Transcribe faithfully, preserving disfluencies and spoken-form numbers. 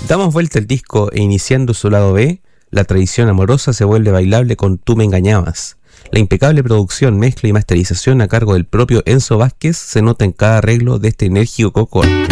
Damos vuelta el disco e iniciando su lado B, la tradición amorosa se vuelve bailable con Tú me engañabas. La impecable producción, mezcla y masterización a cargo del propio Enzo Vázquez se nota en cada arreglo de este enérgico coco.